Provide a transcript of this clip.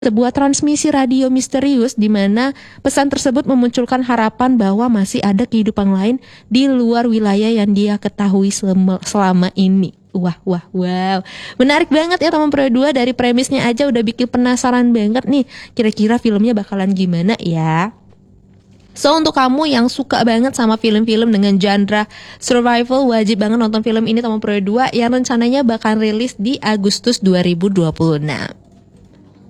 sebuah transmisi radio misterius di mana pesan tersebut memunculkan harapan bahwa masih ada kehidupan lain di luar wilayah yang dia ketahui selama ini. Wow. Menarik banget ya teman Pro 2, dari premisnya aja udah bikin penasaran banget nih. Kira-kira filmnya bakalan gimana ya? So, untuk kamu yang suka banget sama film-film dengan genre survival, wajib banget nonton film ini teman Pro 2 yang rencananya bakal rilis di Agustus 2026.